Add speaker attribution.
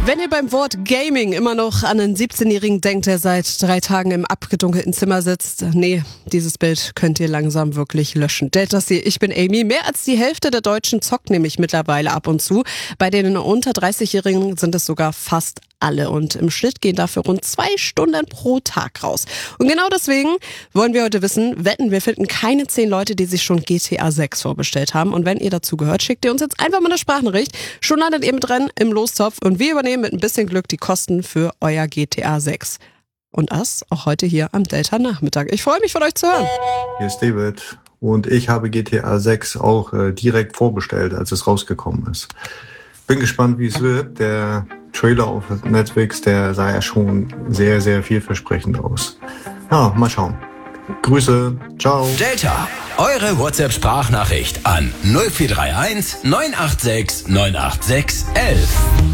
Speaker 1: Wenn ihr beim Wort Gaming immer noch an einen 17-Jährigen denkt, der seit 3 Tagen im abgedunkelten Zimmer sitzt, nee, dieses Bild könnt ihr langsam wirklich löschen. Delta-C, ich bin Amy. Mehr als die Hälfte der Deutschen zockt nämlich mittlerweile ab und zu. Bei den unter 30-Jährigen sind es sogar fast alle. Und im Schnitt gehen dafür rund 2 Stunden pro Tag raus. Und genau deswegen wollen wir heute wissen, wetten, wir finden keine 10 Leute, die sich schon GTA 6 vorbestellt haben. Und wenn ihr dazu gehört, schickt ihr uns jetzt einfach mal eine Sprachnachricht. Schon landet ihr mit drin im Lostopf und wir übernehmen mit ein bisschen Glück die Kosten für euer GTA 6. Und das auch heute hier am Delta-Nachmittag. Ich freue mich, von euch zu hören.
Speaker 2: Hier ist David und ich habe GTA 6 auch direkt vorbestellt, als es rausgekommen ist. Bin gespannt, wie es wird. Der Trailer auf Netflix, der sah ja schon sehr, sehr vielversprechend aus. Ja, mal schauen. Grüße, ciao.
Speaker 3: Delta, eure WhatsApp-Sprachnachricht an 0431 986 986 11.